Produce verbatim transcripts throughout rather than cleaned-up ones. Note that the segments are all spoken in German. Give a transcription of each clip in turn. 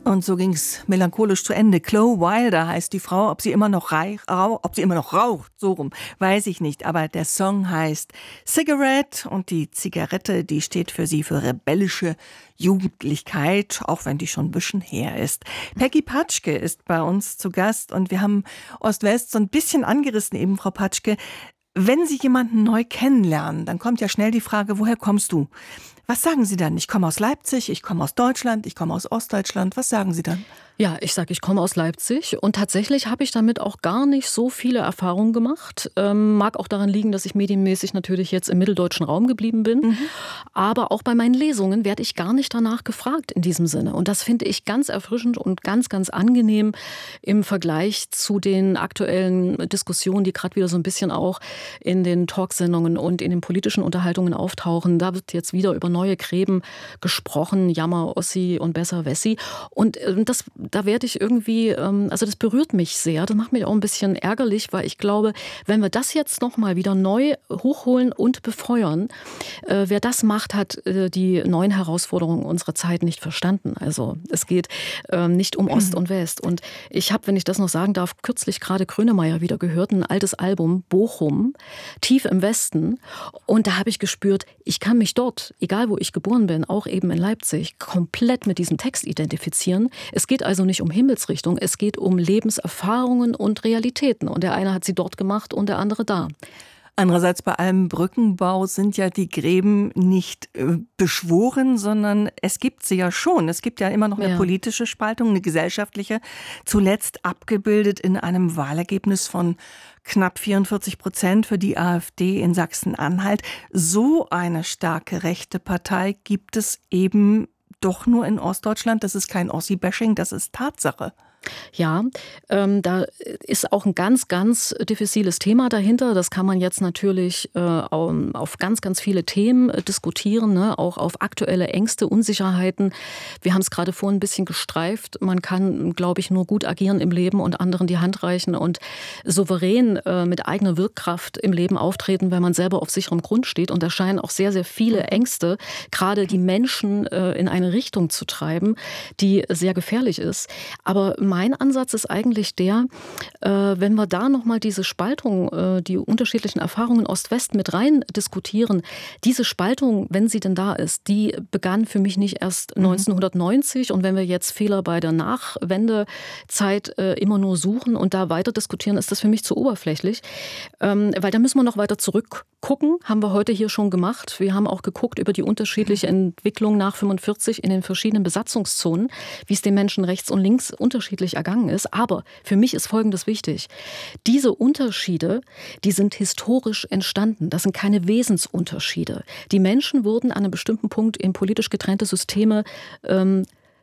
Und so ging's melancholisch zu Ende. Chloe Wilder heißt die Frau. Ob sie immer noch reich, rauch, ob sie immer noch raucht, so rum, weiß ich nicht. Aber der Song heißt Cigarette und die Zigarette, die steht für sie für rebellische Jugendlichkeit, auch wenn die schon ein bisschen her ist. Peggy Patschke ist bei uns zu Gast und wir haben Ost-West so ein bisschen angerissen eben, Frau Patschke. Wenn Sie jemanden neu kennenlernen, dann kommt ja schnell die Frage, woher kommst du? Was sagen Sie dann? Ich komme aus Leipzig, ich komme aus Deutschland, ich komme aus Ostdeutschland. Was sagen Sie dann? Ja, ich sage, ich komme aus Leipzig und tatsächlich habe ich damit auch gar nicht so viele Erfahrungen gemacht. Ähm, mag auch daran liegen, dass ich medienmäßig natürlich jetzt im mitteldeutschen Raum geblieben bin. Mhm. Aber auch bei meinen Lesungen werde ich gar nicht danach gefragt in diesem Sinne. Und das finde ich ganz erfrischend und ganz, ganz angenehm im Vergleich zu den aktuellen Diskussionen, die gerade wieder so ein bisschen auch in den Talksendungen und in den politischen Unterhaltungen auftauchen. Da wird jetzt wieder über neue Gräben gesprochen, Jammer, Ossi und besser Wessi. Und äh, das Da werde ich irgendwie, also das berührt mich sehr, das macht mich auch ein bisschen ärgerlich, weil ich glaube, wenn wir das jetzt nochmal wieder neu hochholen und befeuern, äh, wer das macht, hat äh, die neuen Herausforderungen unserer Zeit nicht verstanden. Also es geht äh, nicht um Ost und West. Und ich habe, wenn ich das noch sagen darf, kürzlich gerade Grönemeyer wieder gehört, ein altes Album, Bochum, tief im Westen. Und da habe ich gespürt, ich kann mich dort, egal wo ich geboren bin, auch eben in Leipzig, komplett mit diesem Text identifizieren. Es geht also nicht um Himmelsrichtung, es geht um Lebenserfahrungen und Realitäten. Und der eine hat sie dort gemacht und der andere da. Andererseits bei allem Brückenbau sind ja die Gräben nicht äh, beschworen, sondern es gibt sie ja schon. Es gibt ja immer noch eine ja. politische Spaltung, eine gesellschaftliche, zuletzt abgebildet in einem Wahlergebnis von knapp vierundvierzig Prozent für die AfD in Sachsen-Anhalt. So eine starke rechte Partei gibt es eben doch nur in Ostdeutschland. Das ist kein Ossi-Bashing, das ist Tatsache. Ja, ähm, da ist auch ein ganz, ganz diffiziles Thema dahinter. Das kann man jetzt natürlich äh, auf ganz, ganz viele Themen äh, diskutieren, ne? Auch auf aktuelle Ängste, Unsicherheiten. Wir haben es gerade vorhin ein bisschen gestreift. Man kann, glaube ich, nur gut agieren im Leben und anderen die Hand reichen und souverän äh, mit eigener Wirkkraft im Leben auftreten, wenn man selber auf sicherem Grund steht. Und da scheinen auch sehr, sehr viele Ängste, gerade die Menschen äh, in eine Richtung zu treiben, die sehr gefährlich ist. Aber mein Ansatz ist eigentlich der, äh, wenn wir da nochmal diese Spaltung, äh, die unterschiedlichen Erfahrungen Ost-West mit rein diskutieren, diese Spaltung, wenn sie denn da ist, die begann für mich nicht erst mhm. neunzehnhundertneunzig. Und wenn wir jetzt Fehler bei der Nachwendezeit äh, immer nur suchen und da weiter diskutieren, ist das für mich zu oberflächlich. Ähm, weil da müssen wir noch weiter zurückgucken, haben wir heute hier schon gemacht. Wir haben auch geguckt über die unterschiedliche Entwicklung nach fünfundvierzig in den verschiedenen Besatzungszonen, wie es den Menschen rechts und links unterschiedlich ergangen ist. Aber für mich ist Folgendes wichtig. Diese Unterschiede, die sind historisch entstanden. Das sind keine Wesensunterschiede. Die Menschen wurden an einem bestimmten Punkt in politisch getrennte Systeme ähm,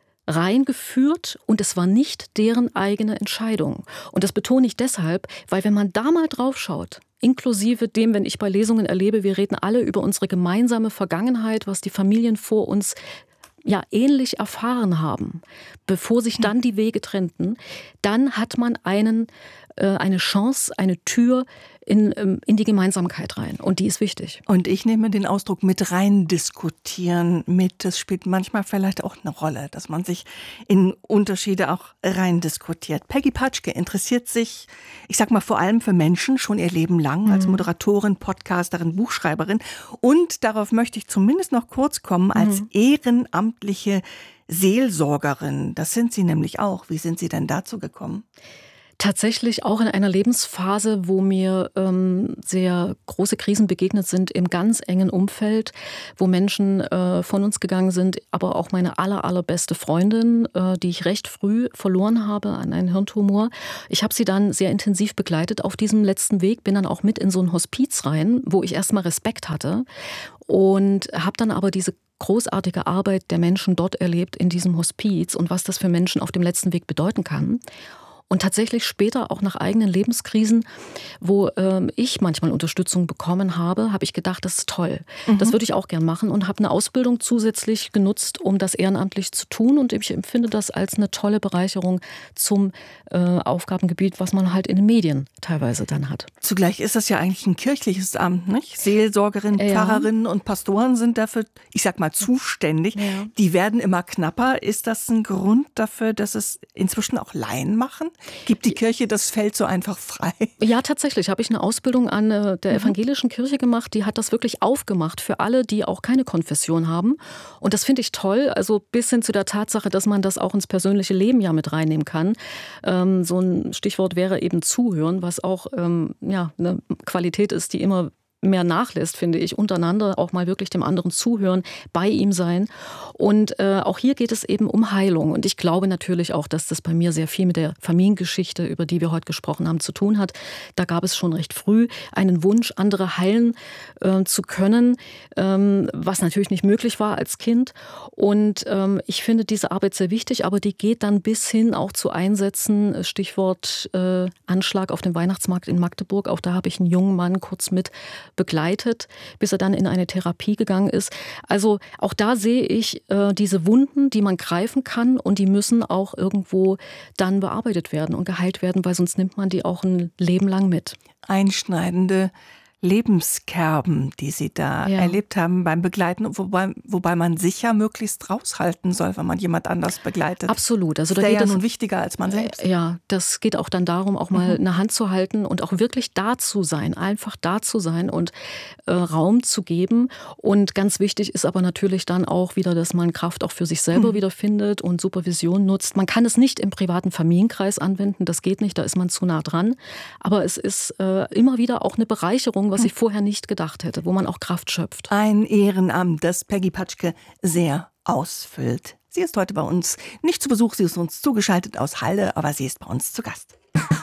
reingeführt und es war nicht deren eigene Entscheidung. Und das betone ich deshalb, weil wenn man da mal drauf schaut, inklusive dem, wenn ich bei Lesungen erlebe, wir reden alle über unsere gemeinsame Vergangenheit, was die Familien vor uns ja ähnlich erfahren haben, bevor sich dann die Wege trennten, dann hat man einen, äh, eine Chance, eine Tür in, ähm, in die Gemeinsamkeit rein. Und die ist wichtig. Und ich nehme den Ausdruck mit rein diskutieren mit, das spielt manchmal vielleicht auch eine Rolle, dass man sich in Unterschiede auch rein diskutiert. Peggy Patschke interessiert sich, ich sag mal vor allem für Menschen schon ihr Leben lang, als Moderatorin, Podcasterin, Buchschreiberin. Und darauf möchte ich zumindest noch kurz kommen, als mhm. ehrenamtliche Seelsorgerin. Das sind Sie nämlich auch. Wie sind Sie denn dazu gekommen? Tatsächlich auch in einer Lebensphase, wo mir ähm, sehr große Krisen begegnet sind im ganz engen Umfeld, wo Menschen äh, von uns gegangen sind, aber auch meine aller, allerbeste Freundin, äh, die ich recht früh verloren habe an einen Hirntumor. Ich habe sie dann sehr intensiv begleitet auf diesem letzten Weg, bin dann auch mit in so ein Hospiz rein, wo ich erstmal Respekt hatte und habe dann aber diese großartige Arbeit der Menschen dort erlebt in diesem Hospiz und was das für Menschen auf dem letzten Weg bedeuten kann. Und tatsächlich später auch nach eigenen Lebenskrisen, wo ähm, ich manchmal Unterstützung bekommen habe, habe ich gedacht, das ist toll. Mhm. Das würde ich auch gern machen und habe eine Ausbildung zusätzlich genutzt, um das ehrenamtlich zu tun. Und ich empfinde das als eine tolle Bereicherung zum äh, Aufgabengebiet, was man halt in den Medien teilweise dann hat. Zugleich ist das ja eigentlich ein kirchliches Amt, nicht? Seelsorgerinnen, ja. Pfarrerinnen und Pastoren sind dafür, ich sag mal, zuständig. Ja. Die werden immer knapper. Ist das ein Grund dafür, dass es inzwischen auch Laien machen? Gibt die Kirche das Feld so einfach frei? Ja, tatsächlich habe ich eine Ausbildung an der mhm. evangelischen Kirche gemacht. Die hat das wirklich aufgemacht für alle, die auch keine Konfession haben. Und das finde ich toll. Also bis hin zu der Tatsache, dass man das auch ins persönliche Leben ja mit reinnehmen kann. Ähm, so ein Stichwort wäre eben Zuhören, was auch ähm, ja, eine Qualität ist, die immer mehr nachlässt, finde ich, untereinander auch mal wirklich dem anderen zuhören, bei ihm sein. Und äh, auch hier geht es eben um Heilung. Und ich glaube natürlich auch, dass das bei mir sehr viel mit der Familiengeschichte, über die wir heute gesprochen haben, zu tun hat. Da gab es schon recht früh einen Wunsch, andere heilen äh, zu können, ähm, was natürlich nicht möglich war als Kind. Und ähm, ich finde diese Arbeit sehr wichtig, aber die geht dann bis hin auch zu Einsätzen, Stichwort äh, Anschlag auf dem Weihnachtsmarkt in Magdeburg. Auch da habe ich einen jungen Mann kurz mit begleitet, bis er dann in eine Therapie gegangen ist. Also auch da sehe ich äh, diese Wunden, die man greifen kann und die müssen auch irgendwo dann bearbeitet werden und geheilt werden, weil sonst nimmt man die auch ein Leben lang mit. Einschneidende Lebenskerben, die Sie da ja. erlebt haben beim Begleiten, wobei, wobei man sich ja möglichst raushalten soll, wenn man jemand anders begleitet. Absolut. Also ist da der geht ja es, nun wichtiger als man selbst. Ja, das geht auch dann darum, auch mal mhm. eine Hand zu halten und auch wirklich da zu sein, einfach da zu sein und äh, Raum zu geben. Und ganz wichtig ist aber natürlich dann auch wieder, dass man Kraft auch für sich selber mhm. wieder findet und Supervision nutzt. Man kann es nicht im privaten Familienkreis anwenden, das geht nicht, da ist man zu nah dran. Aber es ist äh, immer wieder auch eine Bereicherung, was ich vorher nicht gedacht hätte, wo man auch Kraft schöpft. Ein Ehrenamt, das Peggy Patschke sehr ausfüllt. Sie ist heute bei uns nicht zu Besuch, sie ist uns zugeschaltet aus Halle, aber sie ist bei uns zu Gast.